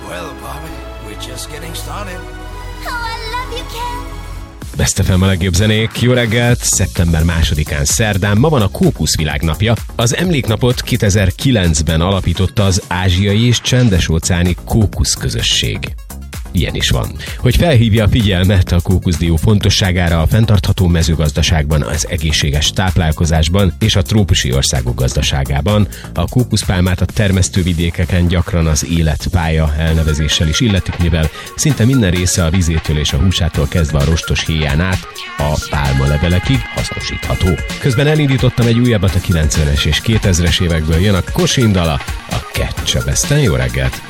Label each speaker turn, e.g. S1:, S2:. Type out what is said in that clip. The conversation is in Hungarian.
S1: Well, Bobby, we're just getting started.
S2: Oh, I love you, Ken.
S3: Best FM a legjobb zenék. Jó reggelt! Szeptember 2-án szerdán, ma van a Kókusz világnapja. Az emléknapot 2009-ben alapította az Ázsiai és Csendes-óceáni Kókusz közösség. Ilyen is van. Hogy felhívja a figyelmet a kókuszdió fontosságára a fenntartható mezőgazdaságban, az egészséges táplálkozásban és a trópusi országok gazdaságában, a kókuszpálmát a termesztővidékeken gyakran az életpálya elnevezéssel is illetik, mivel szinte minden része a vizétől és a húsától kezdve a rostos héján át a pálmalevelekig hasznosítható. Közben elindítottam egy újabbat a 90-es és 2000-es évekből, jön a Kosin dala, a Ketchup. Jó reggelt!